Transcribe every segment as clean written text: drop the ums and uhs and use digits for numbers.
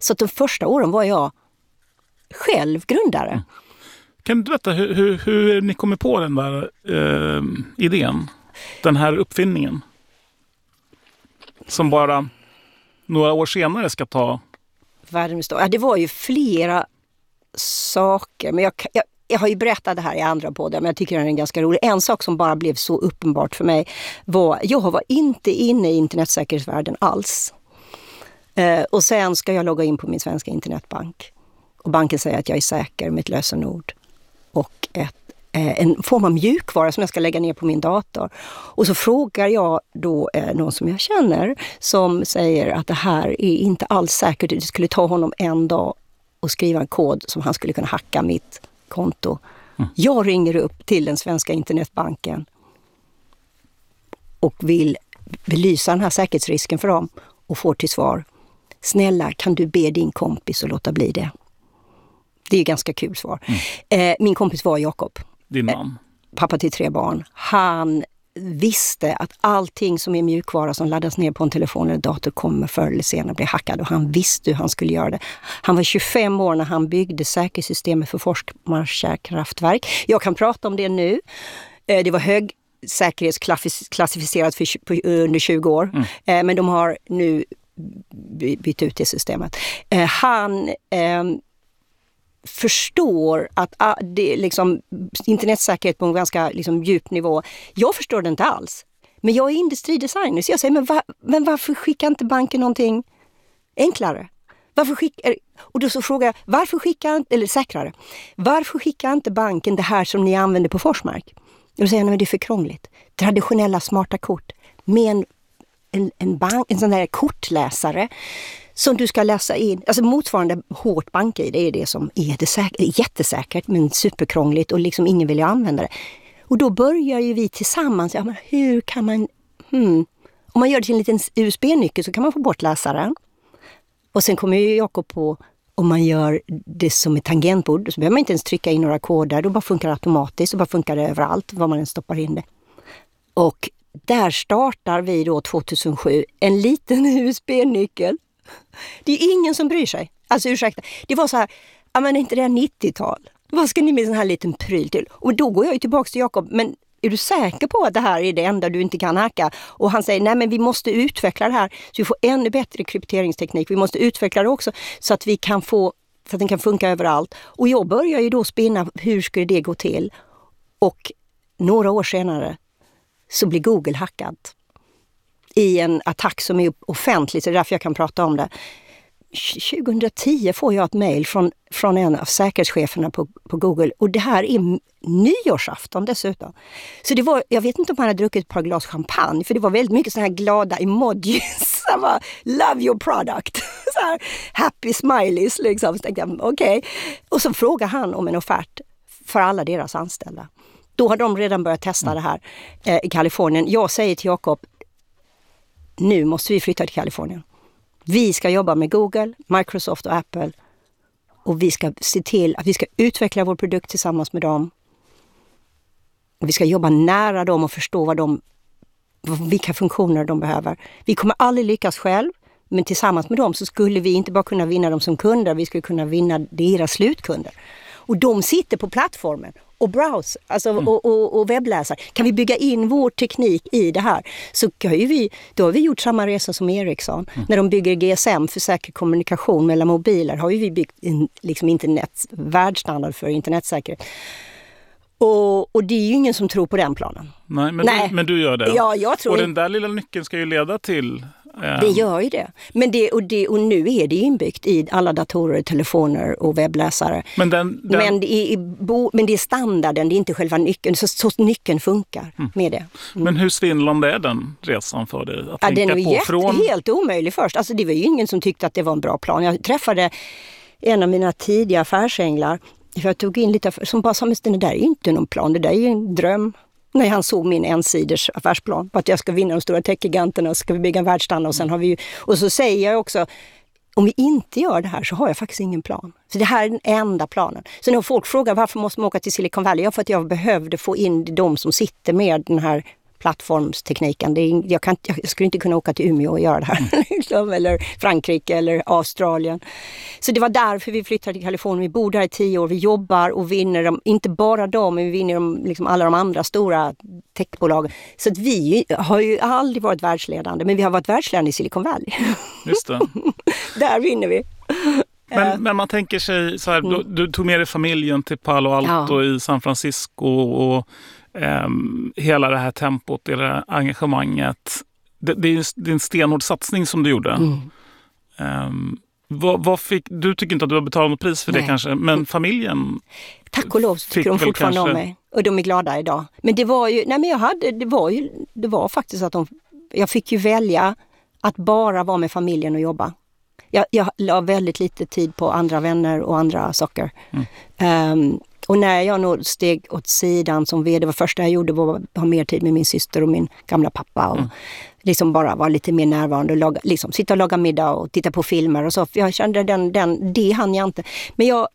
Så att de första åren var jag själv grundare. Kan du berätta hur ni kommer på den där idén? Den här uppfinningen? Som bara några år senare ska ta... Ja, det var ju flera saker. Men jag har ju berättat det här i andra poddar, men jag tycker den är ganska rolig. En sak som bara blev så uppenbart för mig var, jag var inte inne i internetsäkerhetsvärlden alls. Och sen ska jag logga in på min svenska internetbank. Och banken säger att jag är säker med ett lösenord och en form av mjukvara som jag ska lägga ner på min dator. Och så frågar jag då någon som jag känner som säger att det här är inte alls säkert. Det skulle ta honom en dag att skriva en kod som han skulle kunna hacka mitt konto. Jag ringer upp till den svenska internetbanken och vill belysa den här säkerhetsrisken för dem och får till svar: snälla, kan du be din kompis att låta bli det? Det är ju ganska kul svar. Min kompis var Jakob. Din man. Pappa till 3 barn. Han visste att allting som är mjukvara som laddas ner på en telefon eller dator kommer förr eller senare bli hackad. Och han visste hur han skulle göra det. Han var 25 år när han byggde säkerhetssystemet för Forsmarks kärnkraftverk. Jag kan prata om det nu. Det var högsäkerhetsklassificerat under 20 år. Men de har nu bytt ut det systemet. Han förstår att det är liksom internetsäkerhet på en ganska liksom djup nivå. Jag förstår det inte alls. Men jag är industridesigner, så jag säger, men varför skickar inte banken någonting enklare? Och då så frågar jag, varför skickar inte banken det här som ni använder på Forsmark? Och då säger jag, men det är för krångligt. Traditionella smarta kort med en sån där kortläsare som du ska läsa in, alltså motsvarande hårt bank-id, det är det som är jättesäkert men superkrångligt och liksom ingen vill ju använda det. Och då börjar ju vi tillsammans, ja, men hur kan man, om man gör det till en liten USB-nyckel så kan man få bort läsaren. Och sen kommer ju Jakob på, om man gör det som ett tangentbord så behöver man inte ens trycka in några koder, då bara funkar det automatiskt och bara funkar det överallt var man än stoppar in det. Och där startar vi då 2007 en liten USB-nyckel. Det är ingen som bryr sig. Alltså ursäkta, det var så här, ja men inte det är 90-tal. Vad ska ni med sån här liten pryl till? Och då går jag ju tillbaka till Jakob, men är du säker på att det här är det enda du inte kan hacka? Och han säger, nej men vi måste utveckla det här så vi får ännu bättre krypteringsteknik. Vi måste utveckla det också så att vi kan få, så att den kan funka överallt. Och jag börjar ju då spinna, hur skulle det gå till? Och några år senare så blir Google hackad i en attack som är offentlig, så det är därför jag kan prata om det. 2010 får jag ett mejl från en av säkerhetscheferna på Google, och det här är nyårsafton dessutom. Så det var, jag vet inte om han hade druckit ett par glas champagne, för det var väldigt mycket såna här glada emojis. Han var, love your product. Så här, happy smileys liksom. Så tänkte jag, okej. Och så frågar han om en offert för alla deras anställda. Då har de redan börjat testa det här i Kalifornien. Jag säger till Jakob, nu måste vi flytta till Kalifornien. Vi ska jobba med Google, Microsoft och Apple. Och vi ska se till att vi ska utveckla vår produkt tillsammans med dem. Och vi ska jobba nära dem och förstå vilka funktioner de behöver. Vi kommer aldrig lyckas själv, men tillsammans med dem så skulle vi inte bara kunna vinna dem som kunder, vi skulle kunna vinna deras slutkunder. Och de sitter på plattformen och browse, alltså, och webbläsare. Kan vi bygga in vår teknik i det här, så då har vi gjort samma resa som Ericsson. När de bygger GSM för säker kommunikation mellan mobiler har vi byggt en liksom världsstandard för internetsäkerhet. Och det är ju ingen som tror på den planen. Nej, men du gör det. Ja, jag tror. Och den där lilla nyckeln ska ju leda till... Det gör ju det. Men nu är det inbyggt i alla datorer, telefoner och webbläsare. Men det är standarden, det är inte själva nyckeln. Så nyckeln funkar med det. Men hur svindlande är den resan för dig? Att tänka den är på helt omöjlig först. Alltså det var ju ingen som tyckte att det var en bra plan. Jag träffade en av mina tidiga affärsänglar. För jag tog in lite som bara sa, men det där är ju inte någon plan, det där är ju en dröm. När han såg min ensiders affärsplan på att jag ska vinna de stora techgiganterna och ska vi bygga en världsstandard. Och sen har vi och så säger jag också, om vi inte gör det här så har jag faktiskt ingen plan. Så det här är den enda planen. Så när folk frågar varför måste man åka till Silicon Valley? Ja, för att jag behövde få in de som sitter med den här plattformstekniken. Jag skulle inte kunna åka till Umeå och göra det här. Liksom, eller Frankrike eller Australien. Så det var därför vi flyttade till Kalifornien. Vi bor där i 10 år. Vi jobbar och vinner inte bara dem, men vi vinner liksom alla de andra stora techbolagen. Så att vi har ju aldrig varit världsledande, men vi har varit världsledande i Silicon Valley. Just det. Där vinner vi. Men man tänker sig så här, du tog med dig familjen till Palo Alto i San Francisco och hela det här tempot, det här engagemanget. Det är en stenhård satsning som du gjorde. Du tycker inte att du har betalat något pris för det kanske, men familjen... Tack och lov tycker de fortfarande om mig. Och de är glada idag. Men det var ju, det var faktiskt att jag fick ju välja att bara vara med familjen och jobba. Jag la väldigt lite tid på andra vänner och andra saker. Och när jag nog steg åt sidan som vd, det var första jag gjorde var att ha mer tid med min syster och min gamla pappa. Och liksom bara vara lite mer närvarande och liksom sitta och laga middag och titta på filmer och så. För jag kände det hann jag inte. Men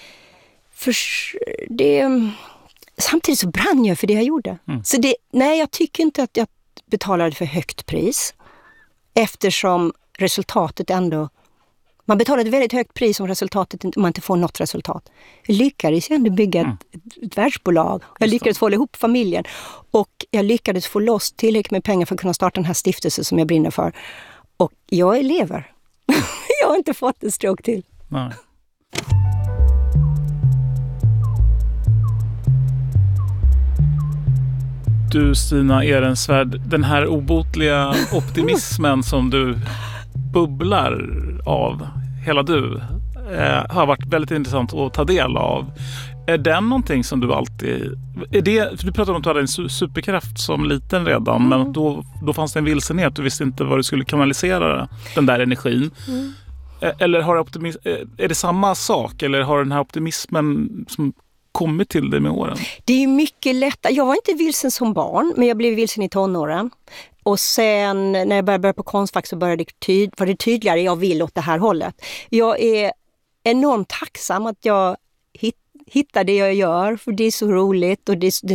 samtidigt så brann jag för det jag gjorde. Så jag tycker inte att jag betalade för högt pris. Eftersom resultatet ändå... Man betalar ett väldigt högt pris om man inte får något resultat. Jag lyckades ändå bygga ett världsbolag. Jag lyckades få ihop familjen. Och jag lyckades få loss tillräckligt med pengar för att kunna starta den här stiftelsen som jag brinner för. Och jag lever. Jag har inte fått en stroke till. Nej. Du, Stina Ehrensvärd, den här obotliga optimismen som du bubblar av, hela du, har varit väldigt intressant att ta del av. Är den någonting som du alltid... du pratade om att du hade en superkraft som liten redan, men då fanns det en vilsenhet. Du visste inte vad du skulle kanalisera den där energin. Eller är det samma sak? Eller har den här optimismen som kommit till dig med åren? Det är ju mycket lättare. Jag var inte vilsen som barn, men jag blev vilsen i tonåren. Och sen när jag började på Konstfack så var det tydligare jag vill åt det här hållet. Jag är enormt tacksam att jag hittar det jag gör, för det är så roligt och det är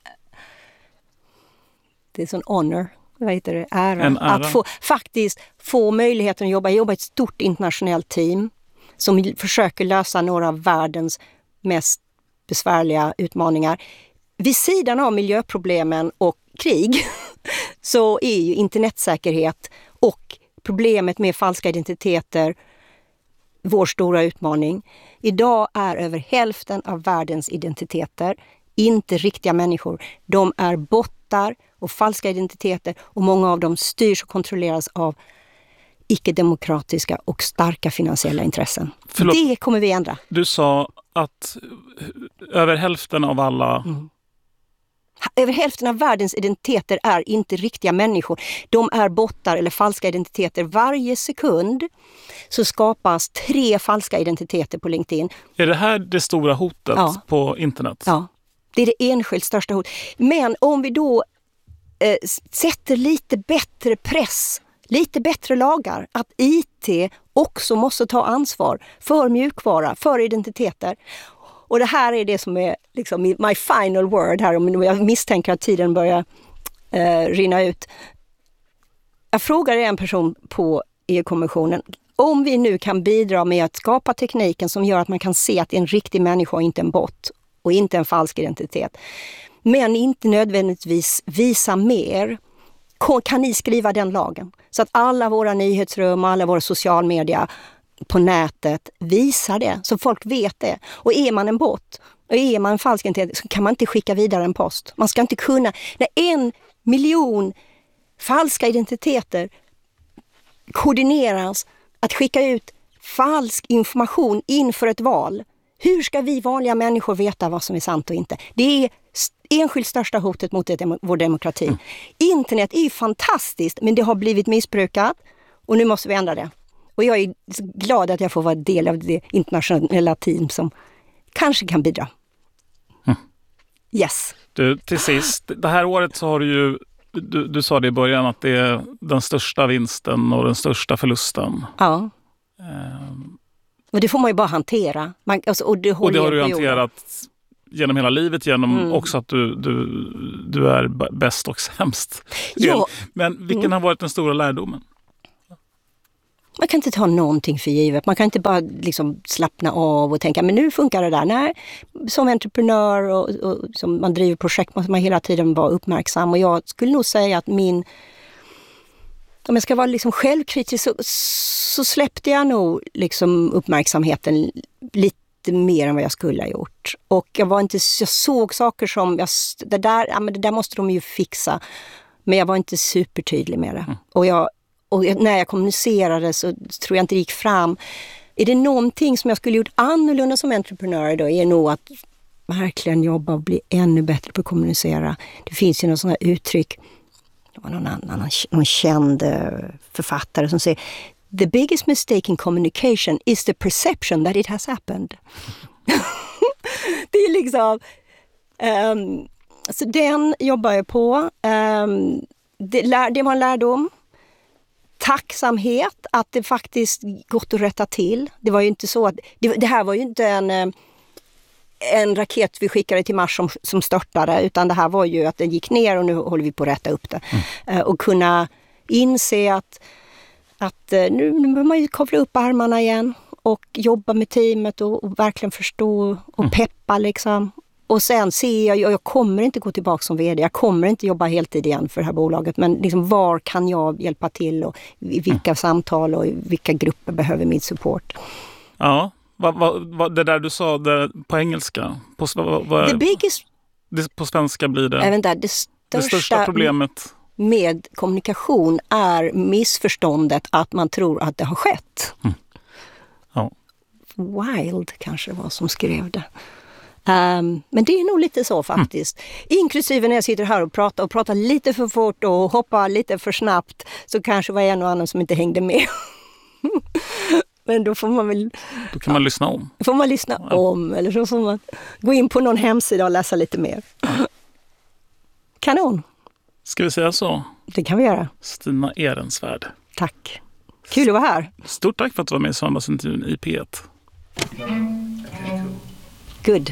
en sån honor, ära. Att få möjligheten att jobba. Jag jobbar i ett stort internationellt team som försöker lösa några av världens mest besvärliga utmaningar. Vid sidan av miljöproblemen och krig så är ju internetsäkerhet och problemet med falska identiteter vår stora utmaning. Idag är över hälften av världens identiteter inte riktiga människor. De är bottar och falska identiteter, och många av dem styrs och kontrolleras av icke-demokratiska och starka finansiella intressen. Förlåt, det kommer vi ändra. Du sa att över hälften av alla... Över hälften av världens identiteter är inte riktiga människor. De är bottar eller falska identiteter. Varje sekund så skapas 3 falska identiteter på LinkedIn. Är det här det stora hotet på internet? Ja, det är det enskilt största hotet. Men om vi då sätter lite bättre press, lite bättre lagar, att IT också måste ta ansvar för mjukvara, för identiteter. Och det här är det som är liksom my final word här, om jag misstänker att tiden börjar rinna ut. Jag frågade en person på EU-kommissionen, om vi nu kan bidra med att skapa tekniken som gör att man kan se att det är en riktig människa och inte en bot och inte en falsk identitet, men inte nödvändigtvis visa mer, kan ni skriva den lagen? Så att alla våra nyhetsrum, alla våra socialmedia på nätet visar det, så folk vet det. Och är man en bot och är man en falsk identitet så kan man inte skicka vidare en post. Man ska inte kunna, när 1 miljon falska identiteter koordineras att skicka ut falsk information inför ett val. Hur ska vi vanliga människor veta vad som är sant och inte? Det är enskilt största hotet mot vår demokrati. Internet är ju fantastiskt, men det har blivit missbrukat och nu måste vi ändra det. Och jag är glad att jag får vara del av det internationella team som kanske kan bidra. Yes. Du, till sist, det här året så har du sa det i början att det är den största vinsten och den största förlusten. Ja. Och det får man ju bara hantera. Och det har du hanterat genom hela livet, genom också att du är bäst och sämst. Ja. Men vilken har varit den stora lärdomen? Man kan inte ta någonting för givet. Man kan inte bara liksom slappna av och tänka, men nu funkar det där. Nej, som entreprenör och som man driver projekt måste man hela tiden vara uppmärksam. Och jag skulle nog säga att om jag ska vara liksom självkritisk så släppte jag nog liksom uppmärksamheten lite mer än vad jag skulle ha gjort. Och jag såg saker som, det där måste de ju fixa. Men jag var inte supertydlig med det. Och när jag kommunicerade så tror jag inte det gick fram. Är det någonting som jag skulle gjort annorlunda som entreprenör då, är nog att verkligen jobba och bli ännu bättre på att kommunicera. Det finns ju någon sån här uttryck. Det var någon känd författare som säger "The biggest mistake in communication is the perception that it has happened." Det är liksom... så den jobbar jag på. Det var en lärdom. Tacksamhet att det faktiskt gått att rätta till. Det var ju inte så att... Det här var ju inte en raket vi skickade till Mars som störtade, utan det här var ju att den gick ner och nu håller vi på att rätta upp det. Och kunna inse att nu behöver man ju kavla upp armarna igen och jobba med teamet och verkligen förstå och peppa liksom. Och sen ser jag kommer inte gå tillbaka som vd, jag kommer inte jobba heltid igen för det här bolaget, men liksom var kan jag hjälpa till och i vilka samtal och i vilka grupper behöver min support. Ja, det där du sa på engelska, på svenska blir det? Även där, det största problemet med kommunikation är missförståndet att man tror att det har skett. Ja. Wild kanske var som skrev det. Men det är nog lite så faktiskt. Inklusive när jag sitter här och pratar lite för fort och hoppar lite för snabbt, så kanske var en och annan som inte hängde med. Men då får man väl... Då kan man lyssna om. Får man lyssna om, eller så får man gå in på någon hemsida och läsa lite mer. Kanon. Ska vi säga så? Det kan vi göra. Stina Ehrensvärd. Tack. Kul att vara här. Stort tack för att du var med i söndagsintervjun i P1. Good.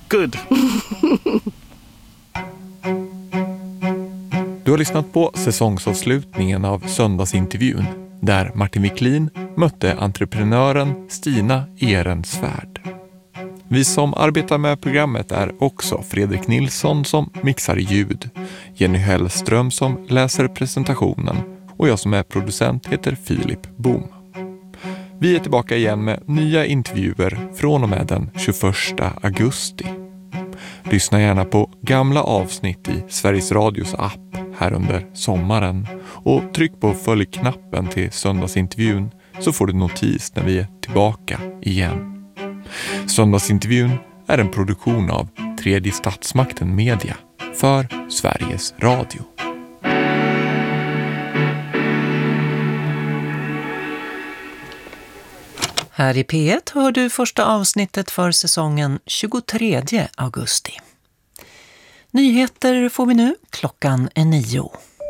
Du har lyssnat på säsongsavslutningen av söndagsintervjun där Martin Wiklin mötte entreprenören Stina Ehrensvärd. Vi som arbetar med programmet är också Fredrik Nilsson som mixar ljud, Jenny Hellström som läser presentationen och jag som är producent heter Filip Boom. Vi är tillbaka igen med nya intervjuer från och med den 21 augusti. Lyssna gärna på gamla avsnitt i Sveriges Radios app här under sommaren och tryck på följ-knappen till söndagsintervjun så får du notis när vi är tillbaka igen. Söndagsintervjun är en produktion av Tredje Statsmakten Media för Sveriges Radio. Här i P1 hör du första avsnittet för säsongen 23 augusti. Nyheter får vi nu, klockan är 9.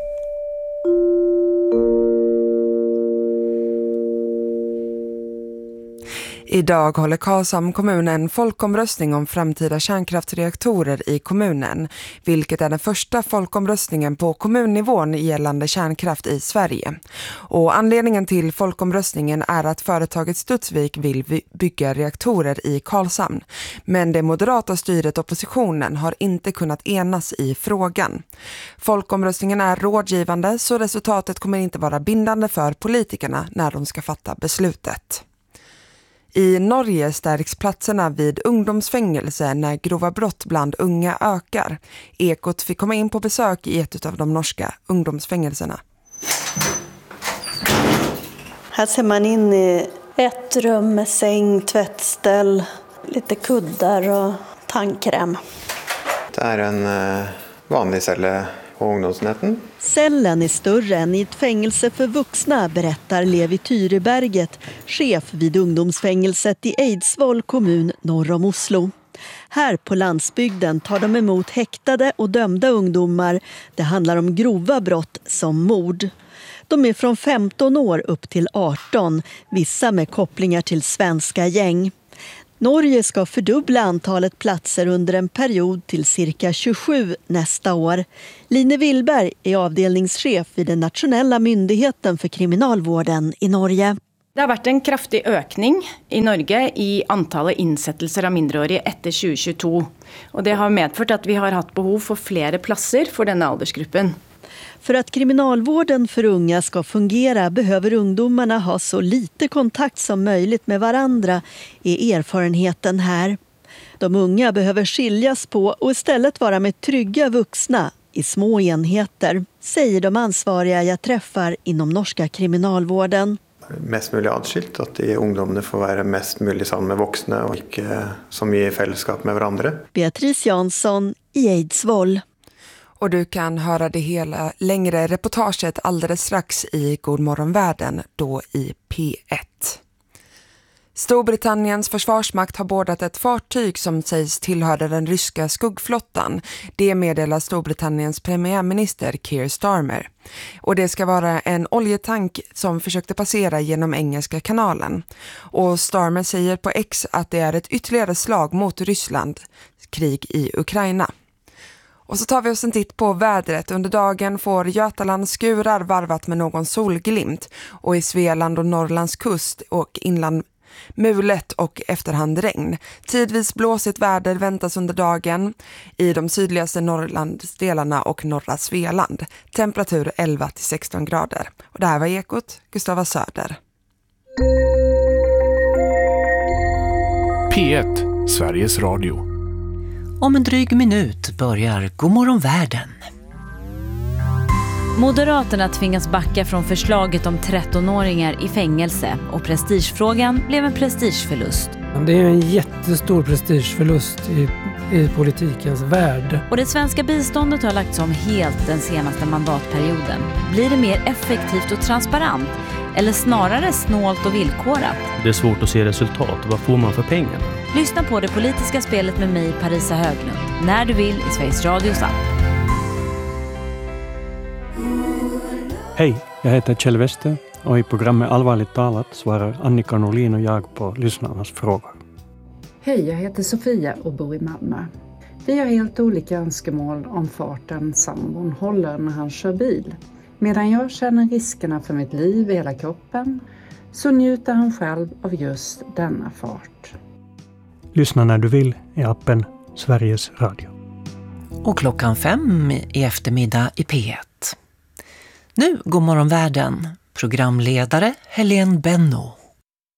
Idag håller Karlshamn kommun en folkomröstning om framtida kärnkraftsreaktorer i kommunen, vilket är den första folkomröstningen på kommunnivån gällande kärnkraft i Sverige. Och anledningen till folkomröstningen är att företaget Studsvik vill bygga reaktorer i Karlshamn. Men det moderata styret oppositionen har inte kunnat enas i frågan. Folkomröstningen är rådgivande så resultatet kommer inte vara bindande för politikerna när de ska fatta beslutet. I Norge stärks platserna vid ungdomsfängelse när grova brott bland unga ökar. Ekot fick komma in på besök i ett av de norska ungdomsfängelserna. Här ser man in i ett rum med säng, tvättställ, lite kuddar och tandkräm. Det är en vanlig celle på ungdomsenheten. Cellen är större än i ett fängelse för vuxna, berättar Levi Tyreberget, chef vid ungdomsfängelset i Eidsvoll kommun norr om Oslo. Här på landsbygden tar de emot häktade och dömda ungdomar. Det handlar om grova brott som mord. De är från 15 år upp till 18, vissa med kopplingar till svenska gäng. Norge ska fördubbla antalet platser under en period till cirka 27 nästa år. Line Willberg är avdelningschef vid den nationella myndigheten för kriminalvården i Norge. Det har varit en kraftig ökning i Norge i antalet insättelser av mindreåriga efter 2022. Och det har medfört att vi har haft behov för flera platser för denna åldersgruppen. För att kriminalvården för unga ska fungera behöver ungdomarna ha så lite kontakt som möjligt med varandra, är erfarenheten här. De unga behöver skiljas på och istället vara med trygga vuxna i små enheter, säger de ansvariga jag träffar inom norska kriminalvården. Mest möjligt adskilt, att de ungdomarna får vara mest möjligt sammen med vuxna och inte så mycket i fällskap med varandra. Beatrice Jansson i Eidsvoll. Och du kan höra det hela längre reportaget alldeles strax i God morgon världen, då i P1. Storbritanniens försvarsmakt har bordat ett fartyg som sägs tillhöra den ryska skuggflottan. Det meddelar Storbritanniens premiärminister Keir Starmer. Och det ska vara en oljetank som försökte passera genom Engelska kanalen. Och Starmer säger på X att det är ett ytterligare slag mot Rysslands krig i Ukraina. Och så tar vi oss en titt på vädret. Under dagen får Götaland skurar varvat med någon solglimt. Och i Svealand och Norrlands kust och inland mulet och efterhand regn. Tidvis blåsigt väder väntas under dagen i de sydligaste Norrlandsdelarna och norra Svealand. Temperatur 11-16 grader. Och det här var Ekot, Gustava Söder. P1, Sveriges Radio. Om en dryg minut börjar God morgon världen. Moderaterna tvingas backa från förslaget om 13-åringar i fängelse och prestigefrågan blev en prestigeförlust. Det är en jättestor prestigeförlust i politikens värld. Och det svenska biståndet har lagts om helt den senaste mandatperioden. Blir det mer effektivt och transparent eller snarare snålt och villkorat? Det är svårt att se resultat. Vad får man för pengarna? Lyssna på Det politiska spelet med mig, Parisa Höglund, när du vill i Sveriges Radios app. Hej, jag heter Kjell Wester och i programmet Allvarligt talat svarar Annika Norlin och jag på lyssnarnas frågor. Hej, jag heter Sofia och bor i Malmö. Vi har helt olika önskemål om farten sambon håller när han kör bil. Medan jag känner riskerna för mitt liv i hela kroppen så njuter han själv av just denna fart. Lyssna när du vill i appen Sveriges Radio. Och 5:00 i eftermiddag i P1. Nu God morgon världen, programledare Helene Benno.